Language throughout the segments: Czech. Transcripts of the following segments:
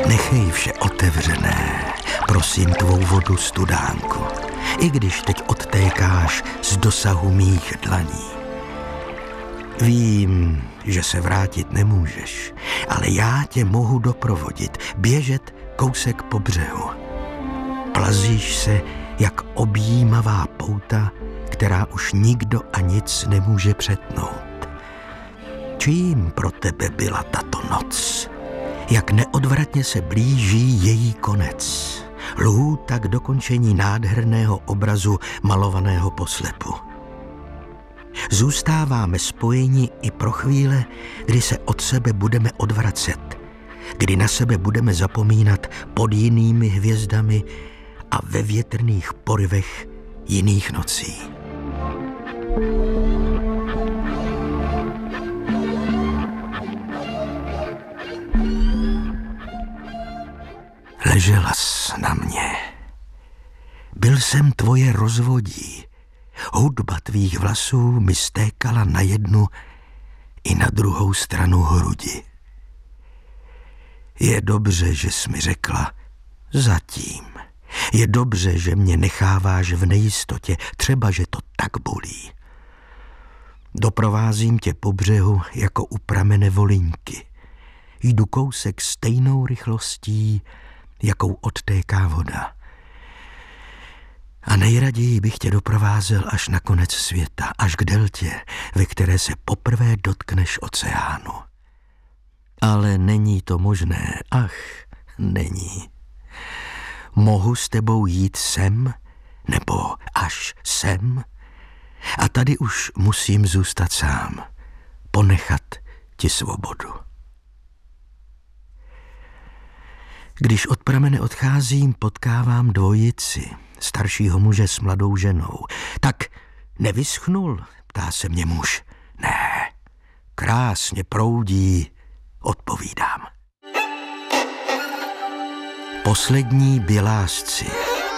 Nechej vše otevřené, prosím tvou vodu studánku, i když teď odtékáš z dosahu mých dlaní. Vím, že se vrátit nemůžeš, ale já tě mohu doprovodit, běžet kousek po břehu. Plazíš se jak objímavá pouta, která už nikdo a nic nemůže přetnout. Čím pro tebe byla tato noc? Jak neodvratně se blíží její konec. Lhůta k dokončení nádherného obrazu malovaného poslepu. Zůstáváme spojeni i pro chvíle, kdy se od sebe budeme odvracet, kdy na sebe budeme zapomínat pod jinými hvězdami a ve větrných porivech jiných nocí. Ležela jsi na mě. Byl jsem tvoje rozvodí. Hudba tvých vlasů mi stékala na jednu i na druhou stranu hrudi. Je dobře, že jsi mi řekla zatím. Je dobře, že mě necháváš v nejistotě, třeba, že to tak bolí. Doprovázím tě po břehu jako u pramene Volyňky. Jdu kousek stejnou rychlostí, jakou odtéká voda. A nejraději bych tě doprovázel až na konec světa, až k deltě, ve které se poprvé dotkneš oceánu. Ale není to možné, není. Mohu s tebou jít sem, nebo až sem? A tady už musím zůstat sám, ponechat ti svobodu. Když od pramene odcházím, potkávám dvojici, staršího muže s mladou ženou. Tak nevyschnul, ptá se mě muž. Ne, krásně proudí, odpovídám. Poslední bělásci.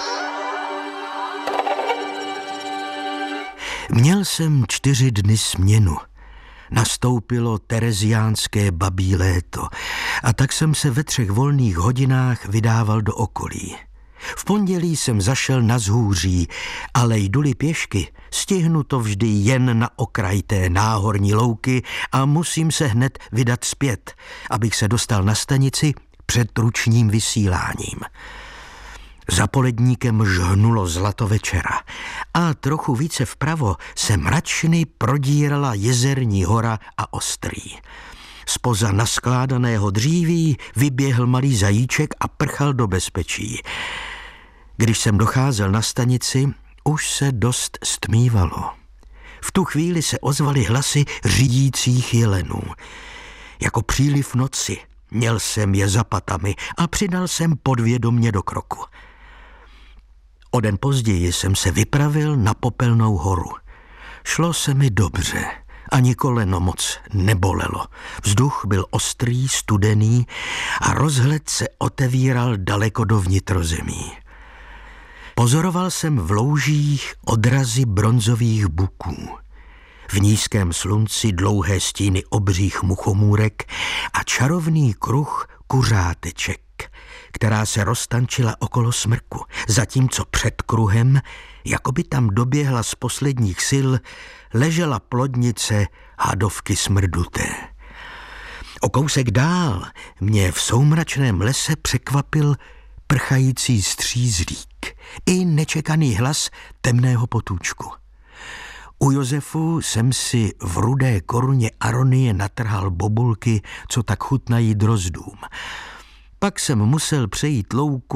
Měl jsem 4 dny směnu. Nastoupilo tereziánské babí léto a tak jsem se ve 3 volných hodinách vydával do okolí. V pondělí jsem zašel na Zhůří, ale jdu-li pěšky, stihnu to vždy jen na okraj té náhorní louky a musím se hned vydat zpět, abych se dostal na stanici před ručním vysíláním. Za poledníkem žhnulo zlato večera a trochu více vpravo se mračny prodírala Jezerní hora a Ostrý. Zpoza naskládaného dříví vyběhl malý zajíček a prchal do bezpečí. Když jsem docházel na stanici, už se dost stmívalo. V tu chvíli se ozvaly hlasy řídících jelenů. Jako příliv noci měl jsem je za patami a přidal jsem podvědomě do kroku. O den později jsem se vypravil na Popelnou horu. Šlo se mi dobře, ani koleno moc nebolelo. Vzduch byl ostrý, studený a rozhled se otevíral daleko do vnitrozemí. Pozoroval jsem v loužích odrazy bronzových buků. V nízkém slunci dlouhé stíny obřích muchomůrek a čarovný kruh kuřáteček, která se roztančila okolo smrku, zatímco před kruhem, jako by tam doběhla z posledních sil, ležela plodnice hadovky smrduté. O kousek dál mě v soumračném lese překvapil prchající střízlík i nečekaný hlas temného potůčku. U Josefu jsem si v rudé koruně aronie natrhal bobulky, co tak chutnají drozdům. Pak jsem musel přejít louku